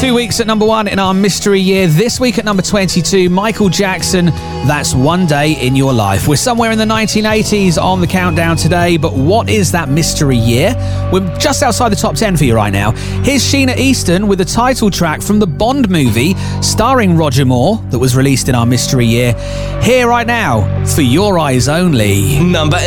2 weeks at number 1 in our mystery year. This week at number 22, Michael Jackson, That's One Day in Your Life. We're somewhere in the 1980s on the countdown today, but what is that mystery year? We're just outside the top 10 for you right now. Here's Sheena Easton with the title track from the Bond movie starring Roger Moore that was released in our mystery year. Here right now, For Your Eyes Only. Number